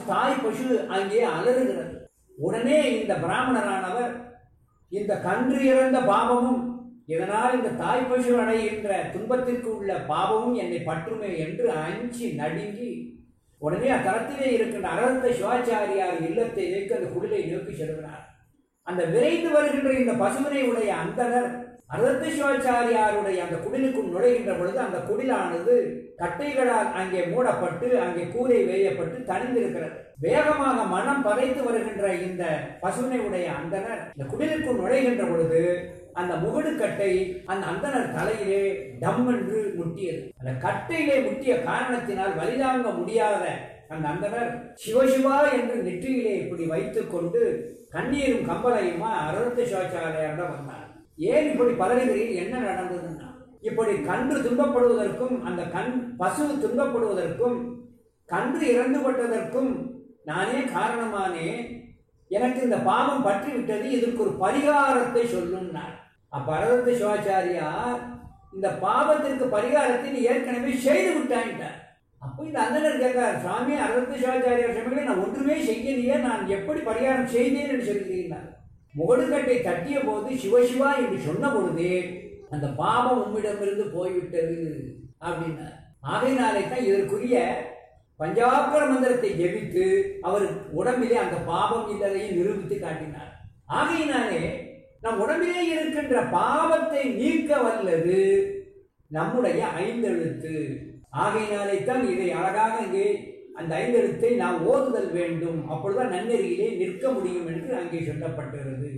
தாய் பசு அங்கே அலறுகிறது. உடனே இந்த பிராமணரானவர் இந்த கன்று இறந்த பாவமும் இதனால் இந்த தாய் பசு அடைகின்ற துன்பத்திற்கு உள்ள பாவமும் என்னை பற்றுமே என்று அஞ்சி நடுங்கி உடனே அத்தலத்திலே இருக்கின்ற அரத்த சிவாச்சாரியார் இல்லத்தை வைக்க அந்த குடிலை நோக்கி செல்கிறார். அந்த விரைந்து வருகின்ற இந்த பசுவினை உடைய அந்தனர் அரத்த சிவாச்சாரியாருடைய அந்த குடிலுக்குள் நுழைகின்ற பொழுது அந்த குடிலானது கட்டைகளால் அங்கே மூடப்பட்டு அங்கே கூரை வேயப்பட்டு தணிந்திருக்கிறது. வேகமாக மனம் பதைத்து வருகின்ற இந்த பசுவினை உடைய அந்தனர் இந்த குடிலுக்குள் நுழைகின்ற பொழுது அந்த முகடு கட்டை அந்த அந்தனர் தலையிலே டம் என்று முட்டியது. அந்த கட்டையிலே முட்டிய காரணத்தினால் வலிதாங்க முடியாத அந்த அந்தனர் சிவசிவா என்று நெற்றியிலே இப்படி வைத்துக் கொண்டு கண்ணீரும் கம்பளையுமா அரத்த சிவாச்சாரியாரிடம் வந்தார். ஏன் இப்படி பதறுகிறீர்கள், என்ன நடந்ததுன்னா, இப்படி கன்று துன்பப்படுவதற்கும் அந்த பசு துன்பப்படுவதற்கும் கன்று இறந்து பட்டதற்கும் நானே காரணமானேன். எனக்கு இந்த பாவம் பற்றி விட்டது, இதற்கு ஒரு பரிகாரத்தை சொல்லுன்னார். அப்ப அரத்த சிவாச்சாரியார் இந்த பாவத்திற்கு பரிகாரத்தை நீ ஏற்கனவே செய்து விட்டான்ட்டார். அப்போ இந்த அந்தனர் கேட்கிறார், சுவாமி அரத்த சிவாச்சாரியார் சமயங்களை நான் ஒன்றுமே செய்யலையே, நான் எப்படி பரிகாரம் செய்தேன் என்று சொல்கிறீர்கள். முகடுக்கட்டை தட்டிய போது சிவசிவா என்று சொன்ன பொழுதே அந்த பாவம் உம்மிடமிருந்து போய்விட்டது அப்படின்னார். ஆகையினாலே தான் இதற்குரிய பஞ்சாக்கர மந்திரத்தை ஜெபித்து அவர் உடம்பிலே அந்த பாவம் இல்லதையும் நிரூபித்து காட்டினார். ஆகையினாலே நம் உடம்பிலே இருக்கின்ற பாவத்தை நீக்க வல்லது நம்முடைய ஐந்தெழுத்து. ஆகையினாலே தான் இதை அழகாக இங்கே அந்த ஐந்தெழுத்தை நாம் ஓதுதல் வேண்டும், அப்பொழுதுதான் நன்னெறியிலே நிற்க முடியும் என்று அங்கே சொல்லப்பட்டிருக்கிறது.